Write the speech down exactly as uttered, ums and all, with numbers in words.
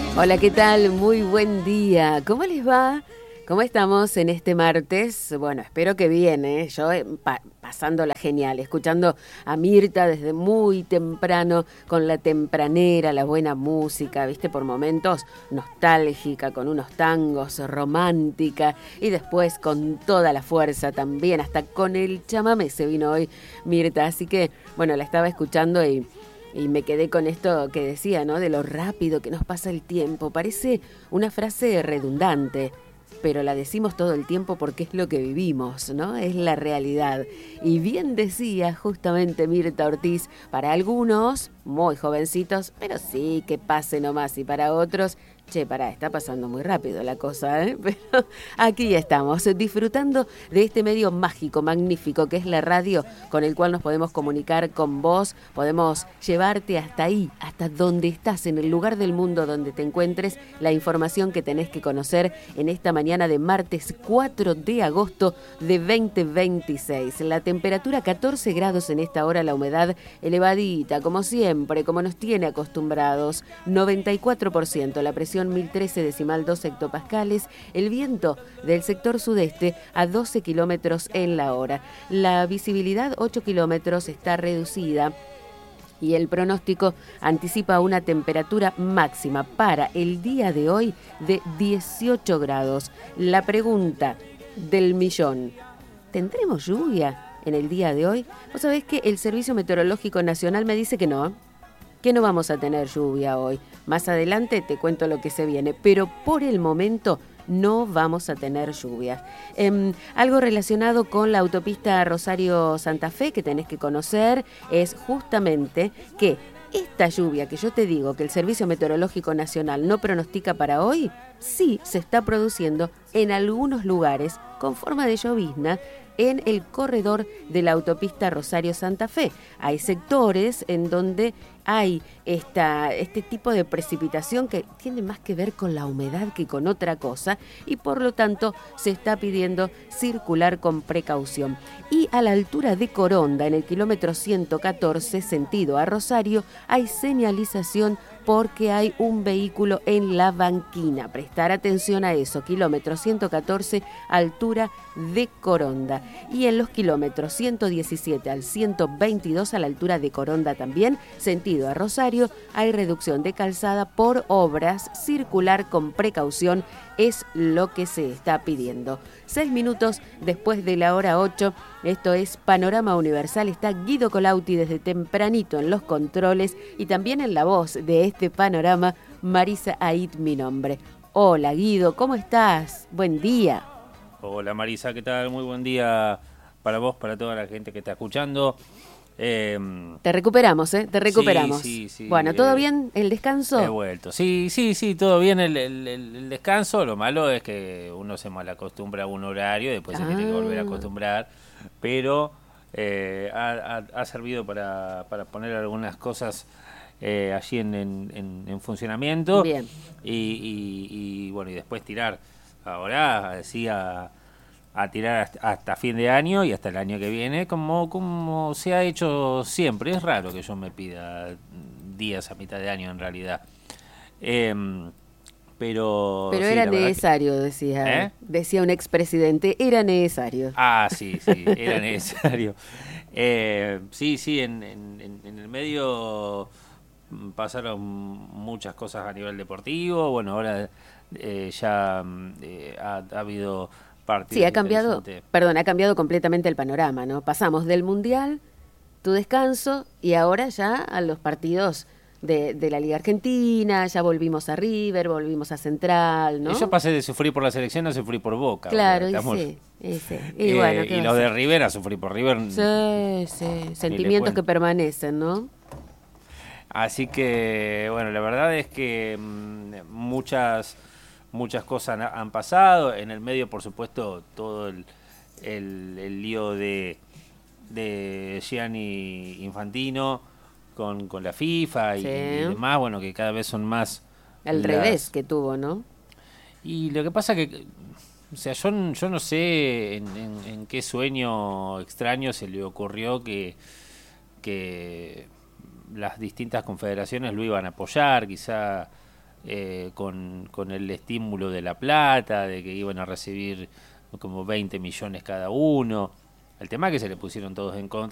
Hola, ¿qué tal? Muy buen día. ¿Cómo les va? ¿Cómo estamos en este martes? Bueno, espero que bien, ¿eh? Yo eh, pa- pasándola genial, escuchando a Mirta desde muy temprano, con la tempranera, la buena música, ¿viste? Por momentos nostálgica, con unos tangos, romántica, y después con toda la fuerza también, hasta con el chamamé se vino hoy Mirta. Así que, bueno, la estaba escuchando y... Y me quedé con esto que decía, ¿no? De lo rápido que nos pasa el tiempo. Parece una frase redundante, pero la decimos todo el tiempo porque es lo que vivimos, ¿no? Es la realidad. Y bien decía justamente Mirta Ortiz, para algunos, muy jovencitos, pero sí, que pase nomás. Y para otros, che, pará, está pasando muy rápido la cosa, ¿eh? Pero aquí estamos, disfrutando de este medio mágico, magnífico, que es la radio, con el cual nos podemos comunicar con vos, podemos llevarte hasta ahí, hasta donde estás, en el lugar del mundo donde te encuentres, la información que tenés que conocer en esta mañana de martes cuatro de agosto de veinte veintiséis. La temperatura catorce grados en esta hora, la humedad elevadita, como siempre, como nos tiene acostumbrados, noventa y cuatro por ciento, la presión mil trece decimal dos hectopascales, el viento del sector sudeste a doce kilómetros en la hora. La visibilidad ocho kilómetros está reducida y el pronóstico anticipa una temperatura máxima para el día de hoy de dieciocho grados. La pregunta del millón, ¿tendremos lluvia en el día de hoy? Vos sabés que el Servicio Meteorológico Nacional me dice que no, que no vamos a tener lluvia hoy. Más adelante te cuento lo que se viene, pero por el momento no vamos a tener lluvias. Eh, algo relacionado con la autopista Rosario-Santa Fe que tenés que conocer es justamente que esta lluvia que yo te digo que el Servicio Meteorológico Nacional no pronostica para hoy, sí se está produciendo en algunos lugares con forma de llovizna en el corredor de la autopista Rosario-Santa Fe. Hay sectores en donde hay esta, este tipo de precipitación que tiene más que ver con la humedad que con otra cosa y por lo tanto se está pidiendo circular con precaución. Y a la altura de Coronda, en el kilómetro ciento catorce, sentido a Rosario, hay señalización porque hay un vehículo en la banquina. Prestar atención a eso, kilómetro ciento catorce, altura de Coronda. Y en los kilómetros ciento diecisiete al ciento veintidós, a la altura de Coronda también, sentido a Rosario, hay reducción de calzada por obras. Circular con precaución es lo que se está pidiendo. Seis minutos después de la hora ocho, esto es Panorama Universal, está Guido Colauti desde tempranito en los controles y también en la voz de este panorama, Marisa Aid, mi nombre. Hola Guido, ¿cómo estás? Buen día. Hola Marisa, ¿qué tal? Muy buen día para vos, para toda la gente que está escuchando. Eh, Te recuperamos, ¿eh? Te recuperamos. Sí, sí, sí. Bueno, ¿todo eh, bien el descanso? He vuelto. Sí, sí, sí, todo bien el, el, el, el descanso. Lo malo es que uno se malacostumbra a un horario y después se Ah. tiene que volver a acostumbrar. Pero eh, ha, ha, ha servido para, para poner algunas cosas eh, allí en, en, en, en funcionamiento. Bien. Y, y, y bueno, y después tirar. Ahora decía... a tirar hasta, hasta fin de año y hasta el año que viene, como, como se ha hecho siempre. Es raro que yo me pida días a mitad de año en realidad. Eh, pero Pero sí, era la verdad necesario, que... decía, ¿Eh? decía un expresidente, era necesario. Ah, sí, sí, era necesario. Eh, sí, sí, en, en, en el medio pasaron muchas cosas a nivel deportivo. Bueno, ahora eh, ya eh, ha, ha habido... Sí, ha cambiado, perdón, ha cambiado completamente el panorama, ¿no? Pasamos del Mundial, tu descanso, y ahora ya a los partidos de, de la Liga Argentina, ya volvimos a River, volvimos a Central, ¿no? Yo pasé de sufrir por la selección a sufrir por Boca. Claro, y estamos... sí, y sí. Y, eh, bueno, y los de River a sufrir por River. Sí, sí, sentimientos que permanecen, ¿no? Así que, bueno, la verdad es que mmm, muchas... Muchas cosas han pasado, en el medio por supuesto todo el, el, el lío de, de Gianni Infantino con, con la FIFA y, sí. y demás, bueno, que cada vez son más... El las... revés que tuvo, ¿no? Y lo que pasa que, o sea, yo, yo no sé en, en, en qué sueño extraño se le ocurrió que, que las distintas confederaciones lo iban a apoyar, quizá... eh, con, con el estímulo de La Plata, de que iban a recibir como veinte millones cada uno. El tema es que se le pusieron todos en contra.